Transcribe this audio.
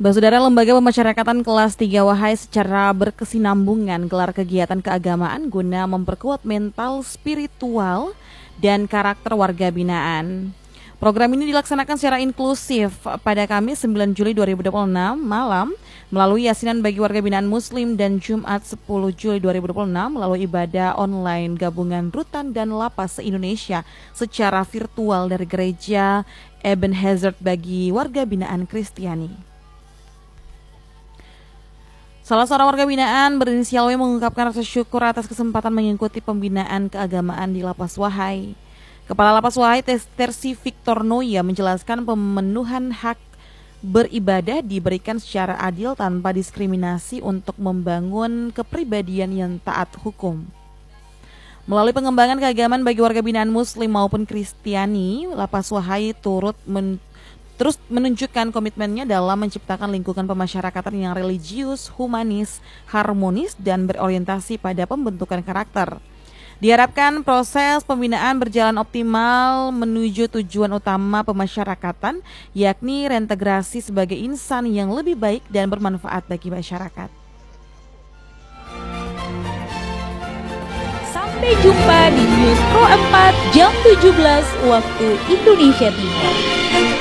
Saudara, Lembaga Pemasyarakatan kelas 3 Wahai secara berkesinambungan gelar kegiatan keagamaan guna memperkuat mental, spiritual, dan karakter warga binaan. Program ini dilaksanakan secara inklusif pada Kamis 9 Juli 2026 malam melalui yasinan bagi warga binaan Muslim dan Jumat 10 Juli 2026 melalui ibadah online gabungan rutan dan lapas se-Indonesia secara virtual dari gereja Ebenezer bagi warga binaan Kristiani. Salah seorang warga binaan berinisial W mengungkapkan rasa syukur atas kesempatan mengikuti pembinaan keagamaan di Lapas Wahai. Kepala Lapas Wahai Tersi Victor Noya menjelaskan pemenuhan hak beribadah diberikan secara adil tanpa diskriminasi untuk membangun kepribadian yang taat hukum. Melalui pengembangan keagamaan bagi warga binaan Muslim maupun Kristiani, Lapas Wahai terus menunjukkan komitmennya dalam menciptakan lingkungan pemasyarakatan yang religius, humanis, harmonis, dan berorientasi pada pembentukan karakter. Diharapkan proses pembinaan berjalan optimal menuju tujuan utama pemasyarakatan, yakni reintegrasi sebagai insan yang lebih baik dan bermanfaat bagi masyarakat. Sampai jumpa di News Pro 4 jam 17 waktu Indonesia Timur.